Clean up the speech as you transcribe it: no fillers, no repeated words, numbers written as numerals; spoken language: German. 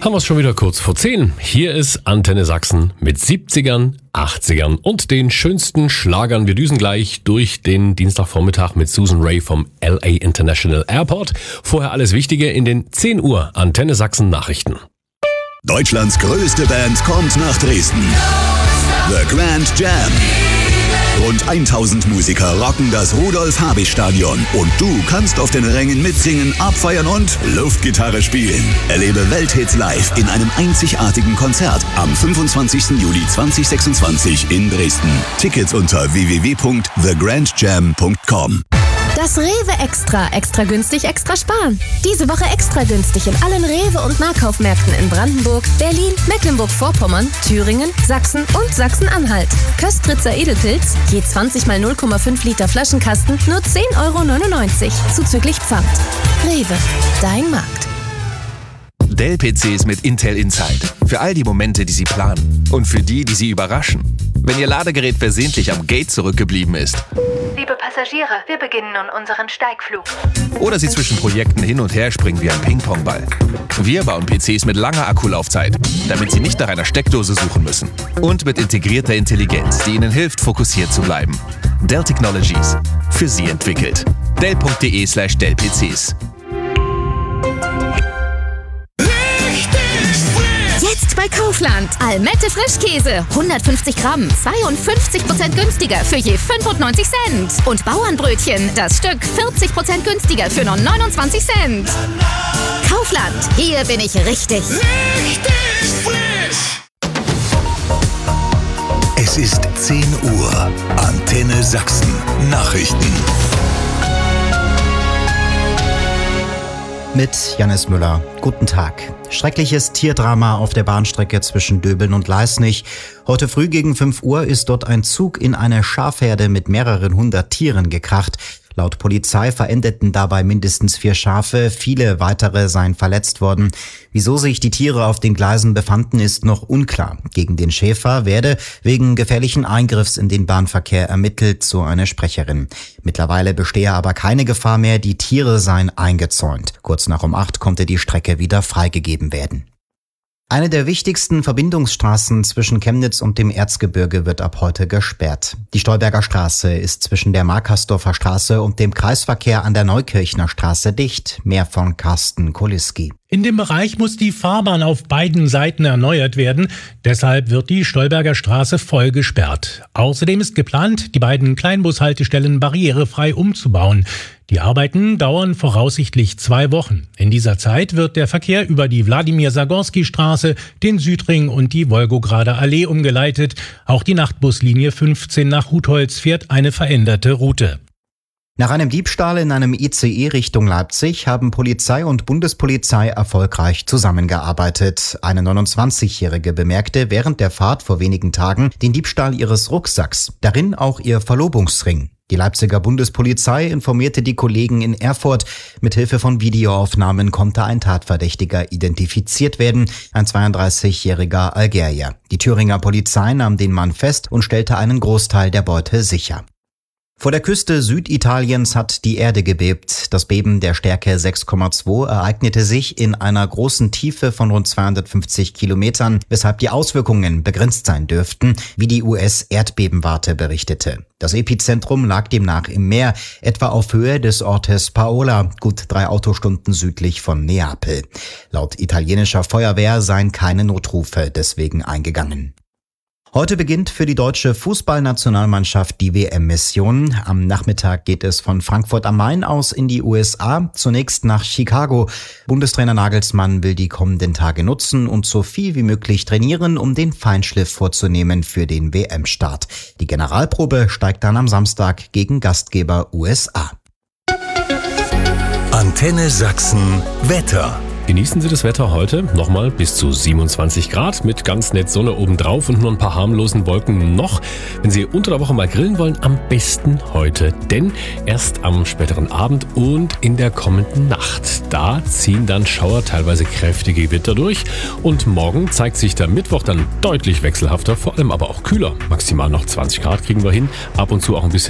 Haben wir es schon wieder kurz vor 10. Hier ist Antenne Sachsen mit 70ern, 80ern und den schönsten Schlagern. Wir düsen gleich durch den Dienstagvormittag mit Susan Ray vom LA International Airport. Vorher alles Wichtige in den 10 Uhr Antenne Sachsen Nachrichten. Deutschlands größte Band kommt nach Dresden. The Grand Jam. Rund 1000 Musiker rocken das Rudolf-Habich-Stadion. Und du kannst auf den Rängen mitsingen, abfeiern und Luftgitarre spielen. Erlebe Welthits live in einem einzigartigen Konzert am 25. Juli 2026 in Dresden. Tickets unter www.thegrandjam.com. Das Rewe Extra günstig, extra sparen. Diese Woche extra günstig in allen Rewe- und Nahkaufmärkten in Brandenburg, Berlin, Mecklenburg-Vorpommern, Thüringen, Sachsen und Sachsen-Anhalt. Köstritzer Edelpilz, je 20 mal 0,5 Liter Flaschenkasten, nur 10,99 € zuzüglich Pfand. Rewe, dein Markt. Dell-PCs mit Intel Inside. Für all die Momente, die Sie planen. Und für die Sie überraschen. Wenn Ihr Ladegerät versehentlich am Gate zurückgeblieben ist. Liebe Passagiere, wir beginnen nun unseren Steigflug. Oder Sie zwischen Projekten hin und her springen wie ein Ping-Pong-Ball. Wir bauen PCs mit langer Akkulaufzeit, damit Sie nicht nach einer Steckdose suchen müssen. Und mit integrierter Intelligenz, die Ihnen hilft, fokussiert zu bleiben. Dell Technologies. Für Sie entwickelt. Dell.de/Dell-PCs. Jetzt bei Kaufland. Almette Frischkäse. 150 Gramm. 52% günstiger für je 95 Cent. Und Bauernbrötchen. Das Stück 40% günstiger für nur 29 Cent. Kaufland. Hier bin ich richtig. Richtig frisch! Es ist 10 Uhr. Antenne Sachsen. Nachrichten. Mit Jannis Müller. Guten Tag. Schreckliches Tierdrama auf der Bahnstrecke zwischen Döbeln und Leisnig. Heute früh gegen 5 Uhr ist dort ein Zug in eine Schafherde mit mehreren hundert Tieren gekracht. Laut Polizei verendeten dabei mindestens 4 Schafe, viele weitere seien verletzt worden. Wieso sich die Tiere auf den Gleisen befanden, ist noch unklar. Gegen den Schäfer werde wegen gefährlichen Eingriffs in den Bahnverkehr ermittelt, so eine Sprecherin. Mittlerweile bestehe aber keine Gefahr mehr, die Tiere seien eingezäunt. Kurz nach um 8 konnte die Strecke wieder freigegeben werden. Eine der wichtigsten Verbindungsstraßen zwischen Chemnitz und dem Erzgebirge wird ab heute gesperrt. Die Stolberger Straße ist zwischen der Markersdorfer Straße und dem Kreisverkehr an der Neukirchner Straße dicht. Mehr von Carsten Koliski. In dem Bereich muss die Fahrbahn auf beiden Seiten erneuert werden. Deshalb wird die Stolberger Straße voll gesperrt. Außerdem ist geplant, die beiden Kleinbushaltestellen barrierefrei umzubauen. Die Arbeiten dauern voraussichtlich 2 Wochen. In dieser Zeit wird der Verkehr über die Wladimir-Sagorski-Straße, den Südring und die Wolgograder Allee umgeleitet. Auch die Nachtbuslinie 15 nach Hutholz fährt eine veränderte Route. Nach einem Diebstahl in einem ICE Richtung Leipzig haben Polizei und Bundespolizei erfolgreich zusammengearbeitet. Eine 29-Jährige bemerkte während der Fahrt vor wenigen Tagen den Diebstahl ihres Rucksacks, darin auch ihr Verlobungsring. Die Leipziger Bundespolizei informierte die Kollegen in Erfurt. Mithilfe von Videoaufnahmen konnte ein Tatverdächtiger identifiziert werden, ein 32-jähriger Algerier. Die Thüringer Polizei nahm den Mann fest und stellte einen Großteil der Beute sicher. Vor der Küste Süditaliens hat die Erde gebebt. Das Beben der Stärke 6,2 ereignete sich in einer großen Tiefe von rund 250 Kilometern, weshalb die Auswirkungen begrenzt sein dürften, wie die US-Erdbebenwarte berichtete. Das Epizentrum lag demnach im Meer, etwa auf Höhe des Ortes Paola, gut 3 Autostunden südlich von Neapel. Laut italienischer Feuerwehr seien keine Notrufe deswegen eingegangen. Heute beginnt für die deutsche Fußballnationalmannschaft die WM-Mission. Am Nachmittag geht es von Frankfurt am Main aus in die USA, zunächst nach Chicago. Bundestrainer Nagelsmann will die kommenden Tage nutzen und so viel wie möglich trainieren, um den Feinschliff vorzunehmen für den WM-Start. Die Generalprobe steigt dann am Samstag gegen Gastgeber USA. Antenne Sachsen Wetter. Genießen Sie das Wetter heute nochmal bis zu 27 Grad mit ganz nett Sonne obendrauf und nur ein paar harmlosen Wolken noch. Wenn Sie unter der Woche mal grillen wollen, am besten heute, denn erst am späteren Abend und in der kommenden Nacht, da ziehen dann Schauer, teilweise kräftige Gewitter durch und morgen zeigt sich der Mittwoch dann deutlich wechselhafter, vor allem aber auch kühler. Maximal noch 20 Grad kriegen wir hin, ab und zu auch ein bisschen